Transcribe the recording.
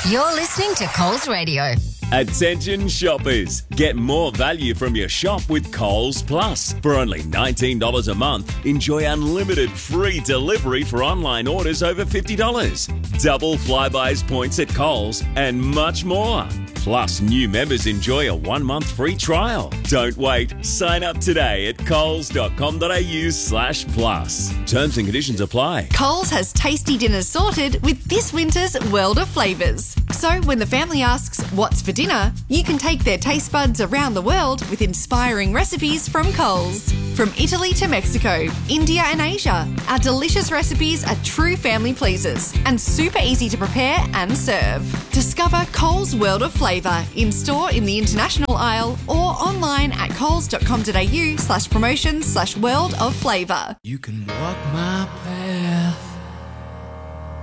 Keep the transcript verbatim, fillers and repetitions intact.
You're listening to Coles Radio. Attention shoppers, get more value from your shop with Coles Plus. For only nineteen dollars a month, enjoy unlimited free delivery for online orders over fifty dollars, double Flybuys points at Coles, and much more. Plus, new members enjoy a one-month free trial. Don't wait. Sign up today at coles.com.au slash plus. Terms and conditions apply. Coles has tasty dinners sorted with this winter's World of Flavours. So when the family asks, what's for dinner, you can take their taste buds around the world with inspiring recipes from Coles. From Italy to Mexico, India and Asia, our delicious recipes are true family pleasers and super easy to prepare and serve. Discover Coles World of Flavour in-store in the international aisle or online at coles.com.au slash promotions slash world of flavour. You can walk my path.